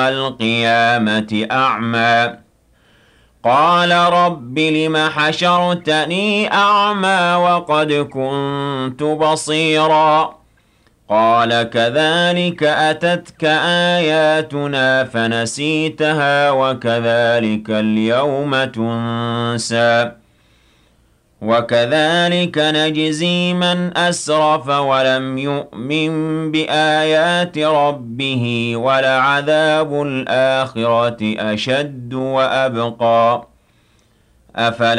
القيامة أعمى قال رب لم حشرتني أعمى وقد كنت بصيرا قال كذلك أتتك آياتنا فنسيتها وكذلك اليوم تنسى وكذلك نجزي من أسرف ولم يؤمن بآيات ربه ولعذاب الآخرة أشد وأبقى أفلا